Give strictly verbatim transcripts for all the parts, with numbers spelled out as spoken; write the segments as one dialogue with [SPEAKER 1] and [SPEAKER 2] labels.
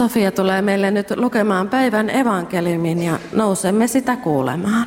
[SPEAKER 1] Sofia tulee meille nyt lukemaan päivän evankeliumin ja nousemme sitä kuulemaan.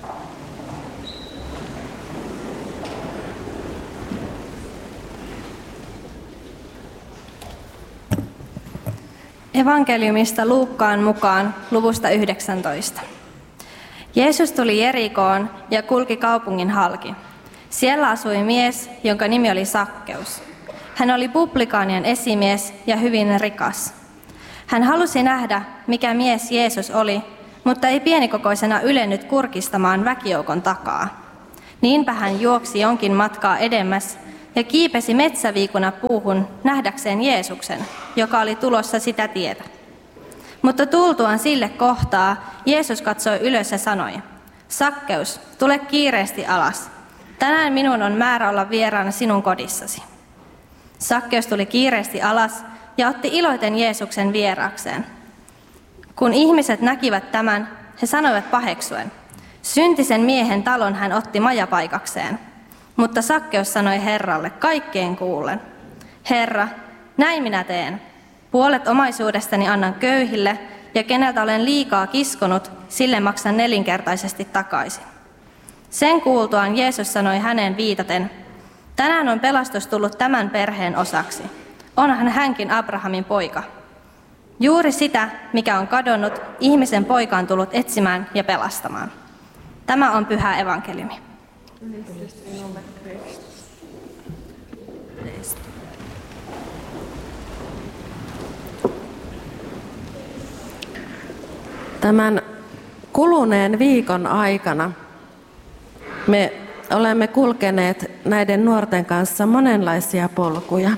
[SPEAKER 2] Evankeliumista Luukkaan mukaan luvusta yhdeksäntoista. Jeesus tuli Jerikoon ja kulki kaupungin halki. Siellä asui mies, jonka nimi oli Sakkeus. Hän oli publikaanien esimies ja hyvin rikas. Hän halusi nähdä, mikä mies Jeesus oli, mutta ei pienikokoisena ylennyt kurkistamaan väkijoukon takaa. Niinpä hän juoksi jonkin matkaa edemmäs ja kiipesi metsäviikuna puuhun nähdäkseen Jeesuksen, joka oli tulossa sitä tietä. Mutta tultuaan sille kohtaa, Jeesus katsoi ylös ja sanoi, Sakkeus, tule kiireesti alas. Tänään minun on määrä olla vieraana sinun kodissasi. Sakkeus tuli kiireesti alas ja otti iloiten Jeesuksen vieraakseen. Kun ihmiset näkivät tämän, he sanoivat paheksuen, syntisen miehen talon hän otti majapaikakseen. Mutta Sakkeus sanoi Herralle kaikkeen kuullen, Herra, näin minä teen. Puolet omaisuudestani annan köyhille, ja keneltä olen liikaa kiskonut, sille maksan nelinkertaisesti takaisin. Sen kuultuaan Jeesus sanoi hänen viitaten, tänään on pelastus tullut tämän perheen osaksi. Onhan hänkin Abrahamin poika. Juuri sitä, mikä on kadonnut, ihmisen poika on tullut etsimään ja pelastamaan. Tämä on pyhä evankeliumi.
[SPEAKER 1] Tämän kuluneen viikon aikana me olemme kulkeneet näiden nuorten kanssa monenlaisia polkuja.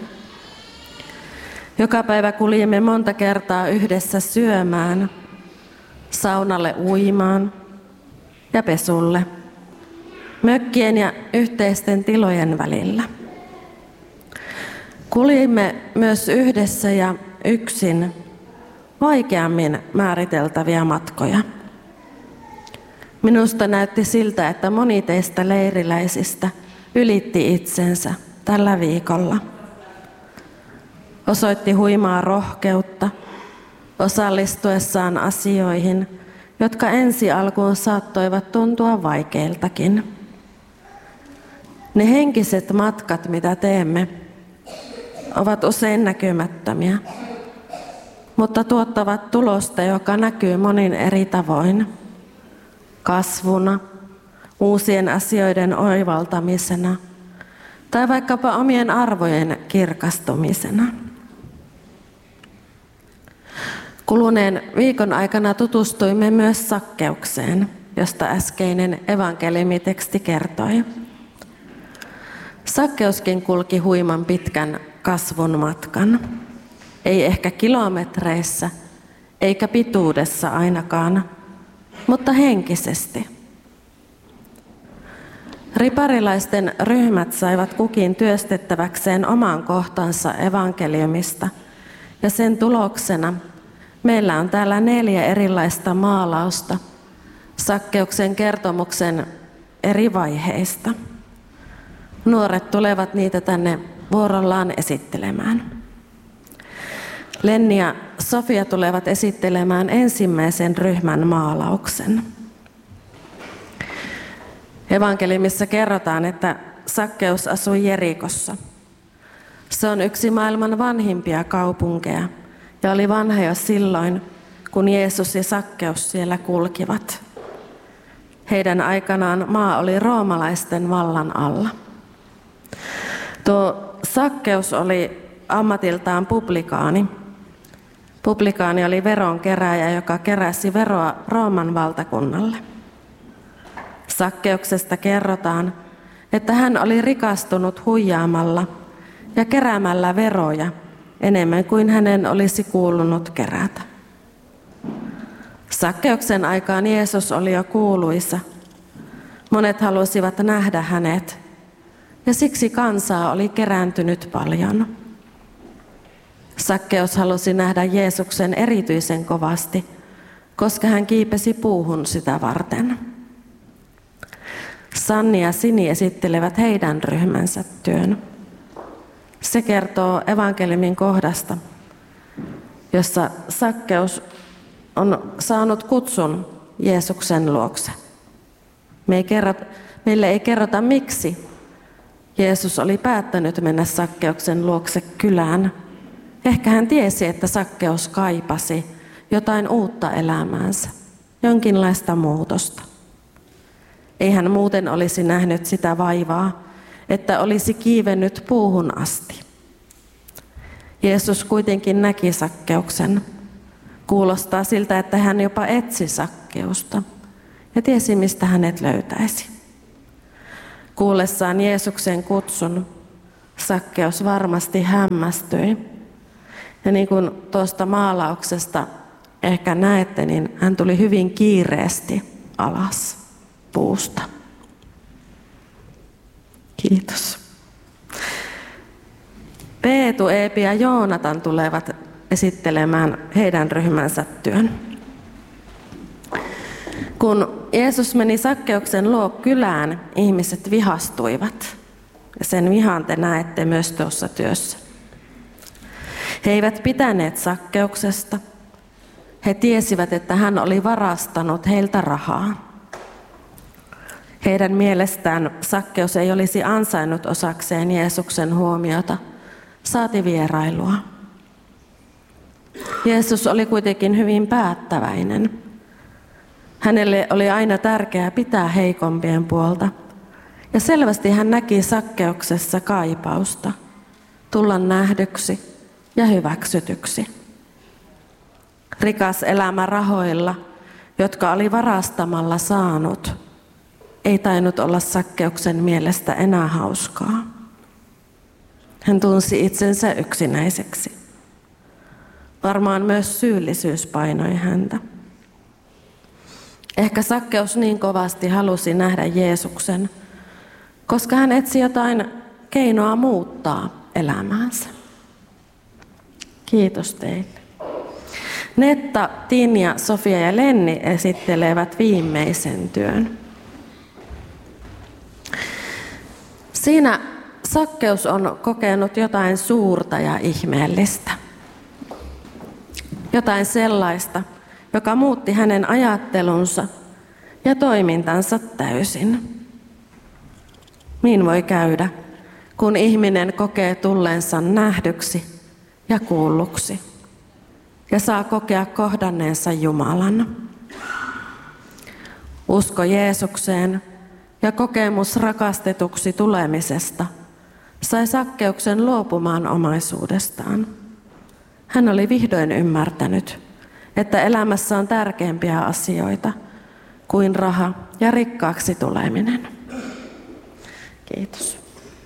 [SPEAKER 1] Joka päivä kuljimme monta kertaa yhdessä syömään, saunalle uimaan ja pesulle, mökkien ja yhteisten tilojen välillä. Kuljimme myös yhdessä ja yksin vaikeammin määriteltäviä matkoja. Minusta näytti siltä, että moni teistä leiriläisistä ylitti itsensä tällä viikolla. Osoitti huimaa rohkeutta osallistuessaan asioihin, jotka ensi alkuun saattoivat tuntua vaikeiltakin. Ne henkiset matkat, mitä teemme, ovat usein näkymättömiä, mutta tuottavat tulosta, joka näkyy monin eri tavoin. Kasvuna, uusien asioiden oivaltamisena tai vaikkapa omien arvojen kirkastumisena. Kuluneen viikon aikana tutustuimme myös Sakkeukseen, josta äskeinen evankeliumiteksti kertoi. Sakkeuskin kulki huiman pitkän kasvun matkan. Ei ehkä kilometreissä, eikä pituudessa ainakaan, mutta henkisesti. Riparilaisten ryhmät saivat kukin työstettäväkseen oman kohtansa evankeliumista, ja sen tuloksena meillä on täällä neljä erilaista maalausta Sakkeuksen kertomuksen eri vaiheista. Nuoret tulevat niitä tänne vuorollaan esittelemään. Lenni ja Sofia tulevat esittelemään ensimmäisen ryhmän maalauksen. Evankeliumissa kerrotaan, että Sakkeus asui Jerikossa. Se on yksi maailman vanhimpia kaupunkeja ja oli vanha jo silloin, kun Jeesus ja Sakkeus siellä kulkivat. Heidän aikanaan maa oli roomalaisten vallan alla. Tuo Sakkeus oli ammatiltaan publikaani. Publikaani oli veronkerääjä, joka keräsi veroa Rooman valtakunnalle. Sakkeuksesta kerrotaan, että hän oli rikastunut huijaamalla ja keräämällä veroja enemmän kuin hänen olisi kuulunut kerätä. Sakkeuksen aikaan Jeesus oli jo kuuluisa. Monet halusivat nähdä hänet, ja siksi kansaa oli kerääntynyt paljon. Sakkeus halusi nähdä Jeesuksen erityisen kovasti, koska hän kiipesi puuhun sitä varten. Sanni ja Sini esittelevät heidän ryhmänsä työn. Se kertoo evankeliumin kohdasta, jossa Sakkeus on saanut kutsun Jeesuksen luokse. Me ei kerrota, meille ei kerrota, miksi Jeesus oli päättänyt mennä Sakkeuksen luokse kylään. Ehkä hän tiesi, että Sakkeus kaipasi jotain uutta elämäänsä, jonkinlaista muutosta. Ei hän muuten olisi nähnyt sitä vaivaa, että olisi kiivennyt puuhun asti. Jeesus kuitenkin näki Sakkeuksen. Kuulostaa siltä, että hän jopa etsi Sakkeusta ja tiesi, mistä hänet löytäisi. Kuullessaan Jeesuksen kutsun, Sakkeus varmasti hämmästyi. Ja niin kuin tuosta maalauksesta ehkä näette, niin hän tuli hyvin kiireesti alas puusta. Kiitos. Peetu, Eepi ja Joonatan tulevat esittelemään heidän ryhmänsä työn. Kun Jeesus meni Sakkeuksen luo kylään, ihmiset vihastuivat. Ja sen vihan te näette myös tuossa työssä. He eivät pitäneet Sakkeuksesta. He tiesivät, että hän oli varastanut heiltä rahaa. Heidän mielestään Sakkeus ei olisi ansainnut osakseen Jeesuksen huomiota, saati vierailua. Jeesus oli kuitenkin hyvin päättäväinen. Hänelle oli aina tärkeää pitää heikompien puolta. Ja selvästi hän näki Sakkeuksessa kaipausta, tulla nähdyksi ja hyväksytyksi. Rikas elämä rahoilla, jotka oli varastamalla saanut, ei tainnut olla Sakkeuksen mielestä enää hauskaa. Hän tunsi itsensä yksinäiseksi. Varmaan myös syyllisyys painoi häntä. Ehkä Sakkeus niin kovasti halusi nähdä Jeesuksen, koska hän etsi jotain keinoa muuttaa elämäänsä. Kiitos teille. Netta, Tinja, Sofia ja Lenni esittelevät viimeisen työn. Siinä Sakkeus on kokenut jotain suurta ja ihmeellistä. Jotain sellaista, joka muutti hänen ajattelunsa ja toimintansa täysin. Niin voi käydä, kun ihminen kokee tulleensa nähdyksi ja kuulluksi ja saa kokea kohdanneensa Jumalan. Usko Jeesukseen ja kokemus rakastetuksi tulemisesta sai Sakkeuksen luopumaan omaisuudestaan. Hän oli vihdoin ymmärtänyt, että elämässä on tärkeämpiä asioita kuin raha ja rikkaaksi tuleminen. Kiitos.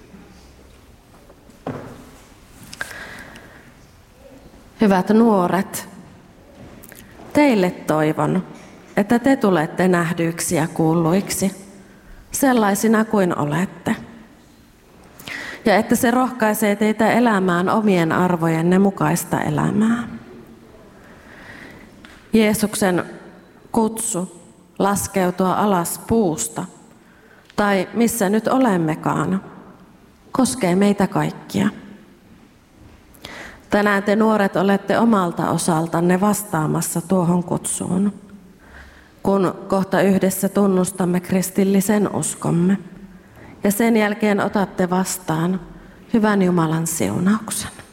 [SPEAKER 1] Hyvät nuoret, teille toivon, että te tulette nähdyiksi ja kuulluiksi sellaisina kuin olette. Ja että se rohkaisee teitä elämään omien arvojenne mukaista elämää. Jeesuksen kutsu laskeutua alas puusta, tai missä nyt olemmekaan, koskee meitä kaikkia. Tänään te nuoret olette omalta osaltanne vastaamassa tuohon kutsuun, kun kohta yhdessä tunnustamme kristillisen uskomme, ja sen jälkeen otatte vastaan hyvän Jumalan siunauksen.